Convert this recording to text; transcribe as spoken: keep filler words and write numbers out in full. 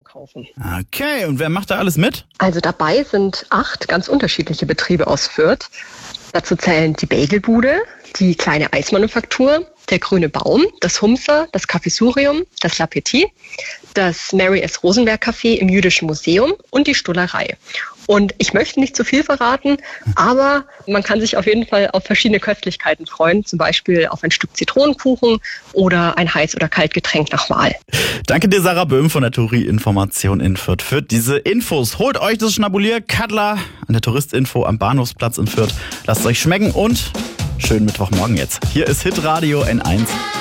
kaufen. Okay, und wer macht da alles mit? Also dabei sind acht ganz unterschiedliche Betriebe aus Fürth. Dazu zählen die Bagelbude, die kleine Eismanufaktur, der Grüne Baum, das Humser, das Cafésurium, das L'Appetit, das Mary S. Rosenberg Café im Jüdischen Museum und die Stullerei. Und ich möchte nicht zu viel verraten, aber man kann sich auf jeden Fall auf verschiedene Köstlichkeiten freuen, zum Beispiel auf ein Stück Zitronenkuchen oder ein Heiß- oder Kaltgetränk nach Wahl. Danke dir, Sarah Böhm von der Touri-Information in Fürth für diese Infos. Holt euch das Schnabulier Kaddler an der Touristinfo am Bahnhofsplatz in Fürth. Lasst es euch schmecken und schönen Mittwochmorgen jetzt. Hier ist Hitradio N eins.